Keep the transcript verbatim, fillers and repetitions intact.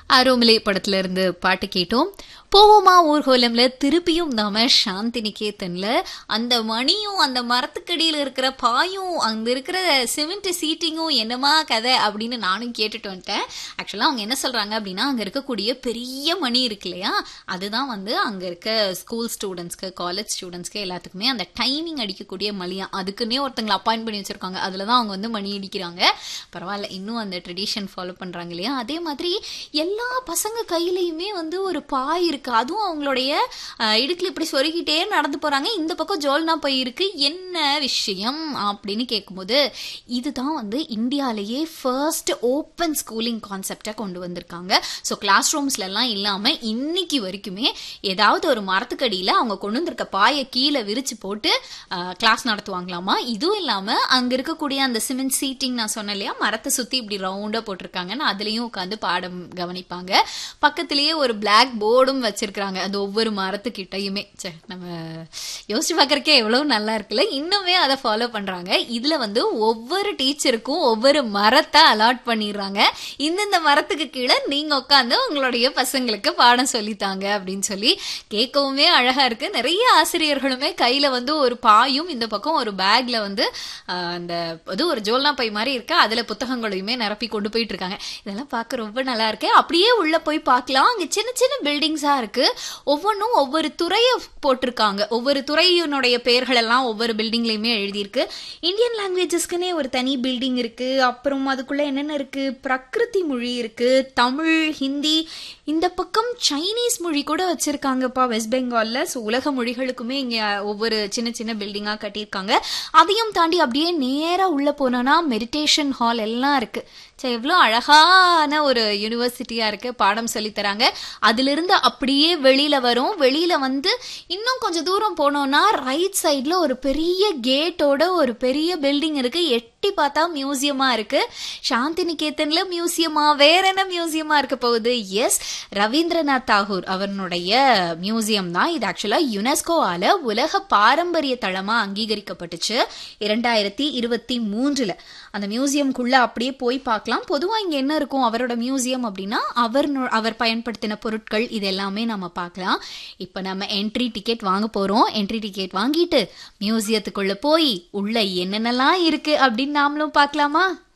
ஆரோமலை படத்துல இருந்து பாட்டு கேட்டோம். போவோமா ஊர்கோலம்ல திருப்பியும் நாம சாந்தி நிகேதன்ல அந்த மணியும் அந்த மரத்துக்கடியில இருக்கிற பாயும் அங்க இருக்கிற சிமெண்ட் சீட்டிங்கும் என்னமா கதை அப்படின்னு நானும் கேட்டுட்டு வந்துட்டேன். ஆக்சுவலா அவங்க என்ன சொல்றாங்க அப்படின்னா, அங்க இருக்கக்கூடிய பெரிய மணி இருக்கு இல்லையா, அதுதான் வந்து அங்க இருக்க ஸ்கூல் ஸ்டூடெண்ட்ஸ்க்கு காலேஜ் ஸ்டூடெண்ட்ஸ்க்கு எல்லாத்துக்குமே அந்த டைமிங் அடிக்கக்கூடிய மணியா, அதுக்குன்னே ஒருத்தங்களை அப்பாயிண்ட் பண்ணி வச்சிருக்காங்க. அதுலதான் அவங்க வந்து மணி அடிக்கிறாங்க. பரவாயில்ல, இன்னும் அந்த ட்ரெடிஷன் ஃபாலோ பண்றாங்க இல்லையா. அதே மாதிரி எல்லா பசங்க கையிலயுமே வந்து ஒரு பாய் இருக்கு. அதுவும் அவங்களுடைய இடுக்குல இப்படி சொருகிட்டே நடந்து போறாங்க. இந்த பக்கம் ஜோல்னா பை இருக்கு. என்ன விஷயம் அப்படின்னு கேட்கும்போது, இதுதான் வந்து இந்தியாலேயே ஃபர்ஸ்ட் ஓப்பன் ஸ்கூலிங் கான்செப்டை கொண்டு வந்திருக்காங்க. ஸோ கிளாஸ் ரூம்ஸ்ல எல்லாம் இல்லாம இன்னைக்கு வரைக்குமே ஏதாவது ஒரு மரத்துக்கடியில அவங்க கொண்டு வந்திருக்க பாயை கீழே விரிச்சு போட்டு கிளாஸ் நடத்துவாங்களாமா. இதுவும் இல்லாம அங்க இருக்கக்கூடிய அந்த சிமெண்ட் சீட்டிங் நான் சொன்னேன் இல்லையா, மரத்தை சுத்தி இப்படி ரவுண்டா போட்டிருக்காங்கன்னு அதுலயும் உட்காந்து பாடம் கவனிப்பாங்க. பக்கத்திலேயே ஒரு பிளாக் போர்டும் வச்சிருக்காங்க அந்த ஒவ்வொரு மரத்துக்கிட்டையுமே. நம்ம யோசிச்சு பாக்குறக்கே எவ்வளவு நல்லா இருக்குல்ல. இன்னுமே அதை ஃபாலோ பண்றாங்க. இதுல வந்து ஒவ்வொரு டீச்சருக்கும் ஒவ்வொரு மரத்தை அலாட் பண்ணிடுறாங்க. இந்தந்த மரத்துக்கு கீழே நீங்க உட்காந்து உங்களுடைய பசங்களுக்கு பாடம் சொல்லித்தாங்க அப்படின்னு சொல்லி. கேட்கவுமே அழகா இருக்கு. நிறைய ஆசிரியர்களுமே கையில வந்து ஒரு பாயும் இந்த பக்கம் ஒரு பேக்ல வந்து அந்த அது ஒரு ஜோல்னா பை மாதிரி இருக்கு, அதுல புத்தகங்களையுமே நிரப்பி கொண்டு போயிட்டு இருக்காங்க. இதெல்லாம் பார்க்க ரொம்ப நல்லா இருக்கு. அப்படியே உள்ள போய் பார்க்கலாம். அங்க சின்ன சின்ன பில்டிங்ஸா இருக்கு. ஒவ்வொன்றும் ஒவ்வொரு துறையை போட்டிருக்காங்க. ஒவ்வொரு துறையினுடைய பெயர்கள் எல்லாம் ஒவ்வொரு பில்டிங்லயுமே எழுதியிருக்கு. இந்தியன் லாங்குவேஜஸ்க்குன்னே ஒரு தனி பில்டிங் இருக்கு. அப்புறம் அதுக்குள்ள என்னென்ன இருக்கு, பிரகிருதி மொழி இருக்கு, தமிழ், ஹிந்தி, இந்த பக்கம் சைனீஸ் மொழி கூட வச்சிருக்காங்கப்பா வெஸ்ட் பெங்கால்ல. ஸோ உலக மொழிகளுக்குமே இங்க ஒவ்வொரு சின்ன சின்ன பில்டிங்கா கட்டியிருக்காங்க. அதையும் தாண்டி அப்படியே நேரா உள்ள போனோம்னா மெடிடேஷன் ஹால் எல்லாம் இருக்கு. சரி, எவ்வளோ அழகான ஒரு யூனிவர்சிட்டியா இருக்கு. பாடம் சொல்லி தராங்க. அதுல இருந்து அப்படியே வெளியில வரும். வெளியில வந்து இன்னும் கொஞ்சம் தூரம் போனோம்னா ரைட் சைட்ல ஒரு பெரிய கேட்டோட ஒரு பெரிய பில்டிங் இருக்கு. எட்டி பார்த்தா மியூசியமா இருக்கு. சாந்தி நிகேதன்ல மியூசியமா, வேற என்ன மியூசியமா இருக்க போகுது? எஸ், ரவீந்திரநாத் தாகூர் அவருடைய மியூசியம் தான் இது. ஆக்சுவலா யுனெஸ்கோவால உலக பாரம்பரிய தளமா அங்கீகரிக்கப்பட்டுச்சு இரண்டாயிரத்தி இருபத்தி மூன்றுல. அந்த மியூசியம்குள்ள அப்படியே போய் பார்க்கலாம். பொதுவா இங்க என்ன இருக்கும் அவரோட மியூசியம் அப்படின்னா, அவர் அவர் பயன்படுத்தின பொருட்கள் இது எல்லாமே நம்ம பார்க்கலாம். இப்ப நம்ம என்ட்ரி டிக்கெட் வாங்க போறோம். என்ட்ரி டிக்கெட் வாங்கிட்டு மியூசியத்துக்குள்ள போய் உள்ள என்னென்னலாம் இருக்கு அப்படின்னு நாமளும் பார்க்கலாமா?